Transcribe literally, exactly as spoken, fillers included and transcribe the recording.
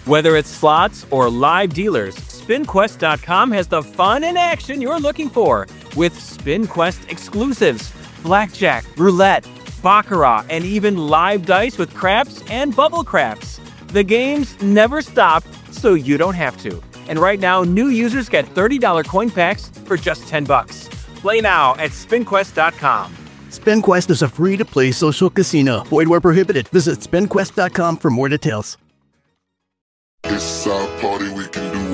Whether it's slots or live dealers, spin quest dot com has the fun and action you're looking for with SpinQuest exclusives, blackjack, roulette, baccarat, and even live dice with craps and bubble craps. The games never stop, so you don't have to. And right now, new users get thirty dollars coin packs for just ten bucks. Play now at spin quest dot com. SpinQuest is a free-to-play social casino. Void where prohibited. Visit spin quest dot com for more details. It's our party, we can do